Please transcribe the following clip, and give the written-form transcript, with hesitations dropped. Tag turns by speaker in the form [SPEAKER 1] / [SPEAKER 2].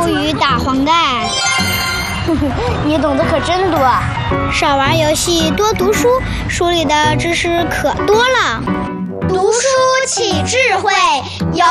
[SPEAKER 1] 鱿鱼打黄带。
[SPEAKER 2] 你懂得可真多。
[SPEAKER 1] 少玩游戏，多读书，书里的知识可多了。
[SPEAKER 2] 读书起智慧，有